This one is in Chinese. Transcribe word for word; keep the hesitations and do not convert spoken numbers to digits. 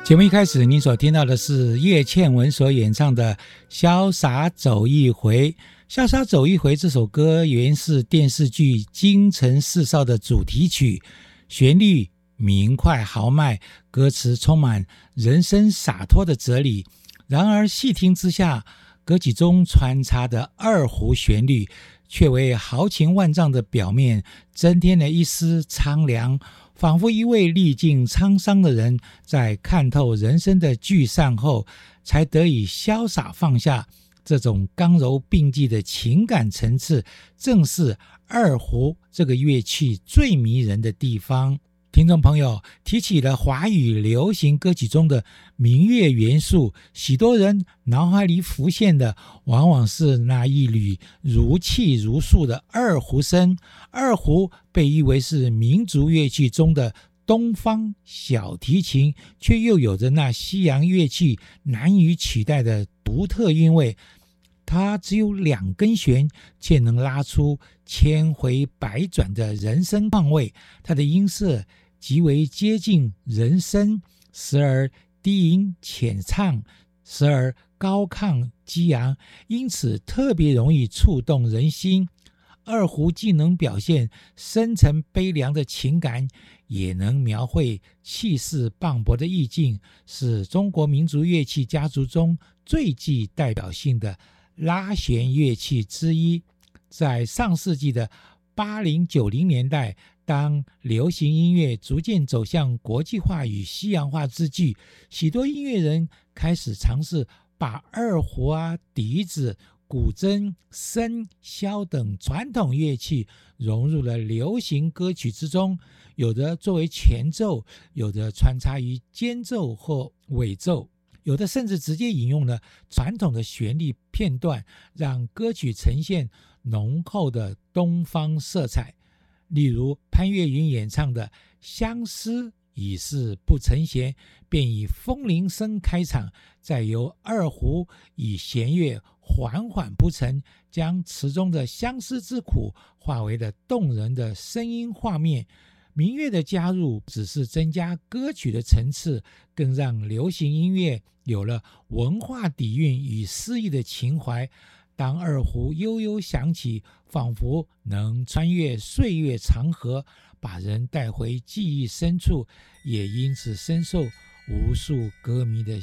节目一开始您所听到的是叶倩文所演唱的潇洒走一回。潇洒走一回这首歌原是电视剧京城四少的主题曲，旋律明快豪迈，歌词充满人生洒脱的哲理。然而细听之下，歌曲中穿插的二胡旋律却为豪情万丈的表面增添了一丝苍凉，仿佛一位历尽沧桑的人在看透人生的聚散后，才得以潇洒放下。这种刚柔并济的情感层次，正是二胡这个乐器最迷人的地方。听众朋友，提起了华语流行歌曲中的民乐元素，许多人脑海里浮现的往往是那一缕如泣如诉的二胡声。二胡被誉为是民族乐器中的东方小提琴，却又有着那西洋乐器难以取代的独特韵味。它只有两根弦，却能拉出千回百转的人声况味。它的音色极为接近人声，时而低吟浅唱，时而高亢激昂，因此特别容易触动人心。二胡既能表现深沉悲凉的情感，也能描绘气势磅礴的意境，是中国民族乐器家族中最具代表性的拉弦乐器之一。在上世纪的八零九零年代，当流行音乐逐渐走向国际化与西洋化之际，许多音乐人开始尝试把二胡啊、笛子、古筝、笙、箫等传统乐器融入了流行歌曲之中，有的作为前奏，有的穿插于间奏或尾奏，有的甚至直接引用了传统的旋律片段，让歌曲呈现浓厚的东方色彩。例如潘越云演唱的《相思已是不成弦》，便以风铃声开场，再由二胡以弦乐缓缓铺陈，将词中的相思之苦化为了动人的声音画面。民乐的加入只是增加歌曲的层次，更让流行音乐有了文化底蕴与诗意的情怀。当二胡悠悠响起，仿佛能穿越岁月长河，把人带回记忆深处，也因此深受无数歌迷的